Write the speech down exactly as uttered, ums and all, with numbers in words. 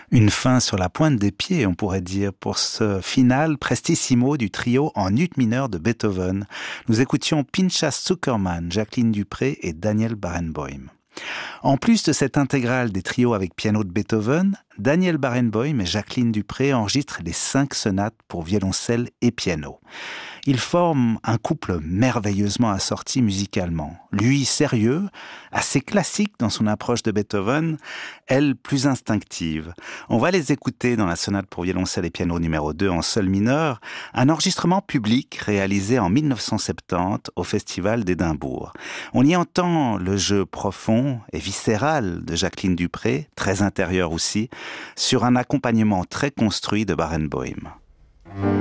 Une fin sur la pointe des pieds, on pourrait dire, pour ce final prestissimo du trio en ut mineur de Beethoven. Nous écoutions Pinchas Zuckerman, Jacqueline Dupré et Daniel Barenboim. En plus de cette intégrale des trios avec piano de Beethoven, Daniel Barenboim et Jacqueline Dupré enregistrent les cinq sonates pour violoncelle et piano. Ils forment un couple merveilleusement assorti musicalement. Lui sérieux, assez classique dans son approche de Beethoven, elle plus instinctive. On va les écouter dans la sonate pour violoncelle et piano numéro deux en sol mineur, un enregistrement public réalisé en mille neuf cent soixante-dix au Festival d'Édimbourg. On y entend le jeu profond et viscéral de Jacqueline Dupré, très intérieur aussi, sur un accompagnement très construit de Barenboim.